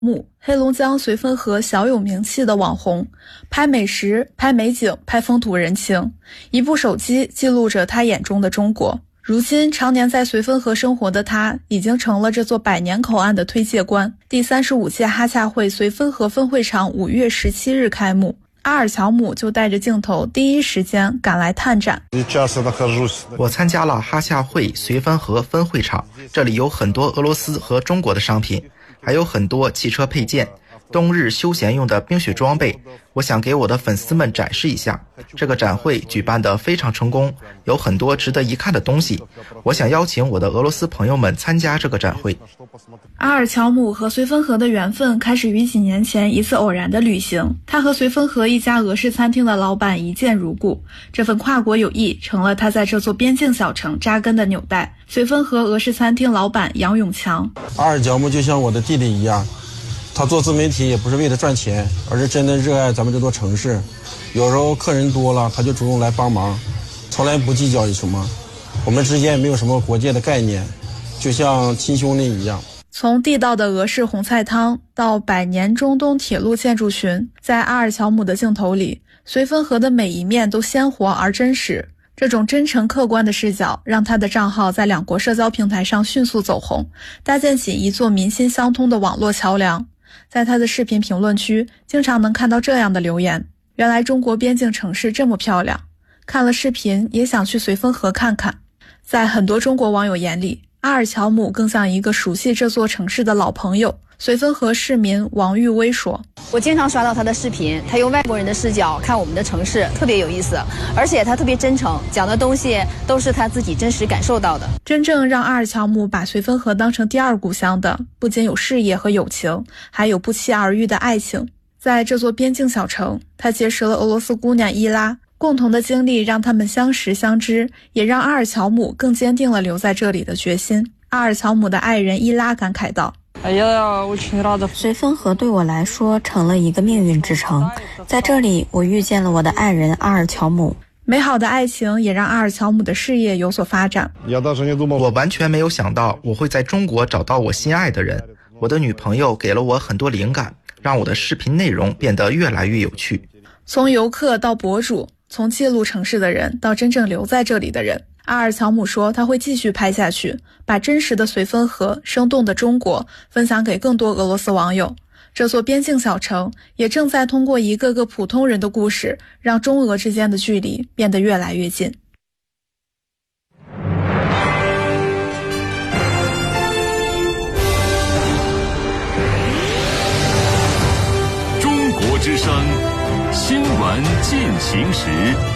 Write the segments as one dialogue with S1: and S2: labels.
S1: 黑龙江绥芬河小有名气的网红，拍美食、拍美景、拍风土人情，一部手机记录着他眼中的中国。如今常年在绥芬河生活的他，已经成了这座百年口岸的推介官。第35届哈洽会绥芬河分会场5月17日开幕，阿尔乔姆就带着镜头第一时间赶来探展。
S2: 我参加了哈洽会绥芬河分会场，这里有很多俄罗斯和中国的商品，还有很多汽车配件，冬日休闲用的冰雪装备，我想给我的粉丝们展示一下。这个展会举办得非常成功，有很多值得一看的东西，我想邀请我的俄罗斯朋友们参加这个展会。
S1: 阿尔乔姆和绥芬河的缘分开始于几年前一次偶然的旅行，他和绥芬河一家俄式餐厅的老板一见如故，这份跨国友谊成了他在这座边境小城扎根的纽带。绥芬河俄式餐厅老板杨永强，
S3: 阿尔乔姆就像我的弟弟一样，他做自媒体也不是为了赚钱，而是真的热爱咱们这座城市。有时候客人多了，他就主动来帮忙，从来不计较什么。我们之间也没有什么国界的概念，就像亲兄弟一样。
S1: 从地道的俄式红菜汤到百年中东铁路建筑群，在阿尔乔姆的镜头里，绥芬河的每一面都鲜活而真实。这种真诚客观的视角让他的账号在两国社交平台上迅速走红，搭建起一座民心相通的网络桥梁。在他的视频评论区经常能看到这样的留言：原来中国边境城市这么漂亮，看了视频也想去绥芬河看看。在很多中国网友眼里，阿尔乔姆更像一个熟悉这座城市的老朋友。绥芬河市民王玉威说，
S4: 我经常刷到他的视频，他用外国人的视角看我们的城市，特别有意思，而且他特别真诚，讲的东西都是他自己真实感受到的。
S1: 真正让阿尔乔姆把绥芬河当成第二故乡的，不仅有事业和友情，还有不期而遇的爱情。在这座边境小城，他结识了俄罗斯姑娘伊拉，共同的经历让他们相识相知，也让阿尔乔姆更坚定了留在这里的决心。阿尔乔姆的爱人伊拉感慨道，
S5: 绥芬河对我来说成了一个命运之城，在这里我遇见了我的爱人阿尔乔姆。
S1: 美好的爱情也让阿尔乔姆的事业有所发展。
S2: 我完全没有想到我会在中国找到我心爱的人，我的女朋友给了我很多灵感，让我的视频内容变得越来越有趣。
S1: 从游客到博主，从记录城市的人到真正留在这里的人，阿尔乔姆说他会继续拍下去，把真实的绥芬河、生动的中国分享给更多俄罗斯网友。这座边境小城也正在通过一个个普通人的故事，让中俄之间的距离变得越来越近。
S6: 中国之声新闻进行时。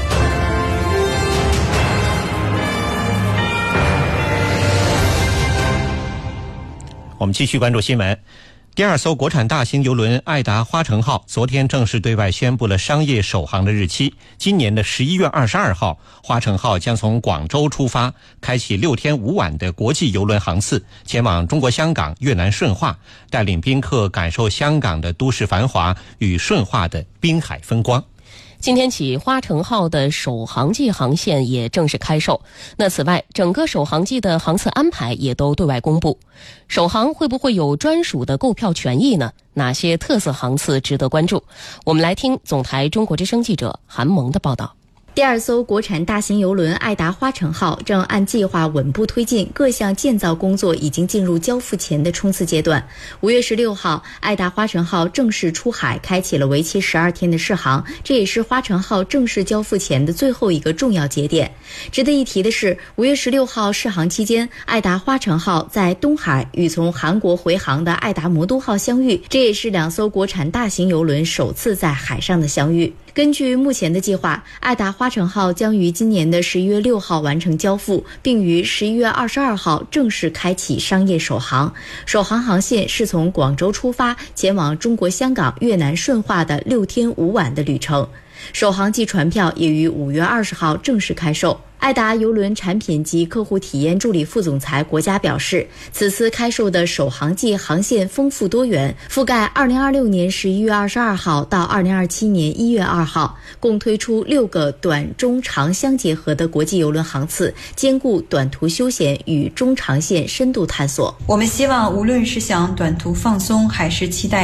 S7: 我们继续关注新闻。第二艘国产大型邮轮爱达花城号昨天正式对外宣布了商业首航的日期，今年的11月22号，花城号将从广州出发，开启6天5晚的国际邮轮航次，前往中国香港、越南顺化，带领宾客感受香港的都市繁华与顺化的滨海风光。
S8: 今天起，花城号的首航季航线也正式开售。那此外，整个首航季的航次安排也都对外公布。首航会不会有专属的购票权益呢？哪些特色航次值得关注？我们来听总台中国之声记者韩萌的报道。
S9: 第二艘国产大型邮轮爱达花城号正按计划稳步推进，各项建造工作已经进入交付前的冲刺阶段。5月16号，爱达花城号正式出海，开启了为期12天的试航，这也是花城号正式交付前的最后一个重要节点。值得一提的是，5月16号试航期间，爱达花城号在东海与从韩国回航的爱达魔都号相遇，这也是两艘国产大型邮轮首次在海上的相遇。根据目前的计划，爱达花城号将于今年的11月6号完成交付，并于11月22号正式开启商业首航。首航航线是从广州出发，前往中国香港、越南顺化的6天5晚的旅程。首航季船票也于5月20号正式开售。 爱达邮轮产品及客户体验助理副总裁国家表示，此次开售的首航季航线丰富多元，覆盖2026年11月22号到2027年1月2号，共推出6个短、中、长相结合的国际邮轮航次，兼顾短途休闲与中长线深度探索。
S10: 我们希望无论是想短途放松，还是期待